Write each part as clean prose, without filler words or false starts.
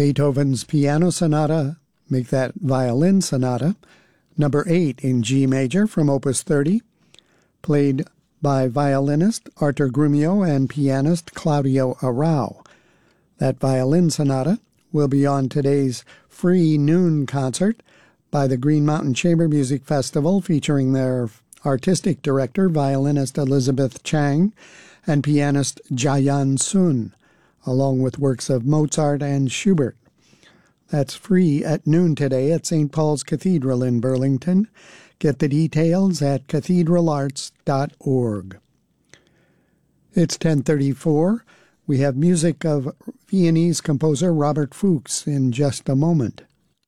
Beethoven's Piano Sonata, make that Violin Sonata, number 8 in G major from Opus 30, played by violinist Artur Grumio and pianist Claudio Arrau. That Violin Sonata will be on today's free noon concert by the Green Mountain Chamber Music Festival, featuring their artistic director, violinist Elizabeth Chang, and pianist Jayan Sun, along with works of Mozart and Schubert. That's free at noon today at St. Paul's Cathedral in Burlington. Get the details at cathedralarts.org. It's 10:34. We have music of Viennese composer Robert Fuchs in just a moment.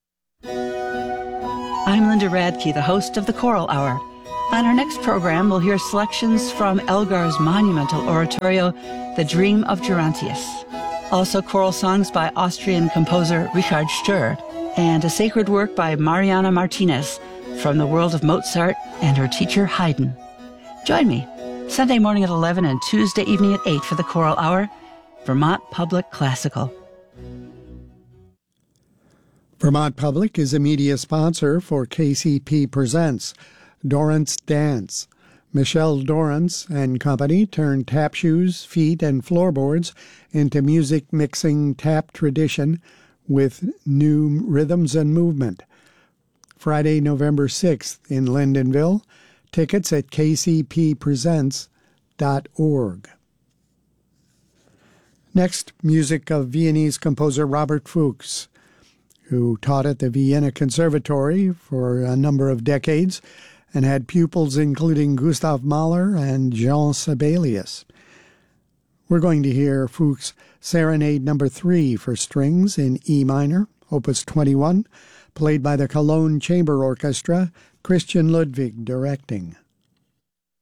I'm Linda Radke, the host of the Choral Hour. On our next program, we'll hear selections from Elgar's monumental oratorio, The Dream of Gerontius. Also choral songs by Austrian composer Richard Sturr, and a sacred work by Mariana Martinez from the world of Mozart and her teacher Haydn. Join me Sunday morning at 11 and Tuesday evening at 8 for the Choral Hour, Vermont Public Classical. Vermont Public is a media sponsor for KCP Presents Dorrance Dance. Michelle Dorrance and company turned tap shoes, feet, and floorboards into music mixing tap tradition with new rhythms and movement. Friday, November 6th in Lyndonville. Tickets at kcppresents.org. Next, music of Viennese composer Robert Fuchs, who taught at the Vienna Conservatory for a number of decades and had pupils including Gustav Mahler and Jean Sibelius. We're going to hear Fuchs' Serenade No. 3 for strings in E minor, Opus 21, played by the Cologne Chamber Orchestra, Christian Ludwig directing.